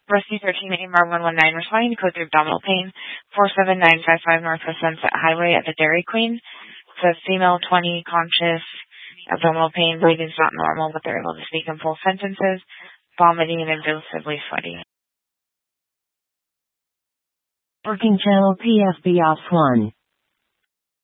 Rusty 13 AMR 119 responding to code 3 abdominal pain, 47955 Northwest Sunset Highway at the Dairy Queen. Says female 20 conscious, abdominal pain, breathing's not normal, but they're able to speak in full sentences, vomiting and invasively sweaty. Working channel PFB Ops 1.